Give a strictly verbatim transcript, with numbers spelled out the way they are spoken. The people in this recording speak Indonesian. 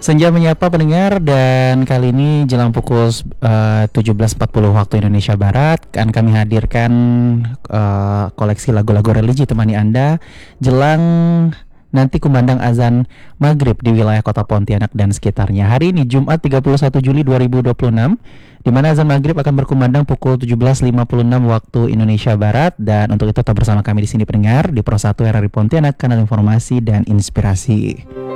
Senja menyapa pendengar, dan kali ini jelang pukul uh, tujuh belas empat puluh waktu Indonesia Barat akan kami hadirkan uh, koleksi lagu-lagu religi temani Anda jelang nanti kumandang azan maghrib di wilayah kota Pontianak dan sekitarnya. Hari ini Jumat tiga puluh satu Juli dua ribu dua puluh enam, di mana azan maghrib akan berkumandang pukul tujuh belas lima puluh enam waktu Indonesia Barat. Dan untuk itu tetap bersama kami di sini pendengar di Pro satu R R I Pontianak, kanal informasi dan inspirasi.